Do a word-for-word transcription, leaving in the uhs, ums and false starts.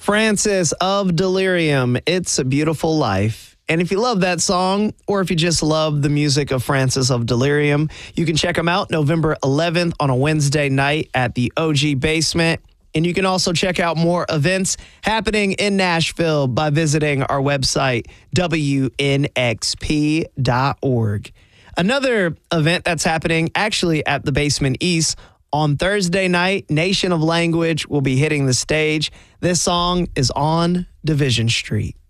Francis of Delirium, It's a Beautiful Life. And if you love that song, or if you just love the music of Francis of Delirium, you can check them out November eleventh on a Wednesday night at the O G Basement. And you can also check out more events happening in Nashville by visiting our website, W N X P dot org. Another event that's happening actually at the Basement East on Thursday night, Nation of Language will be hitting the stage. This song is On Division Street.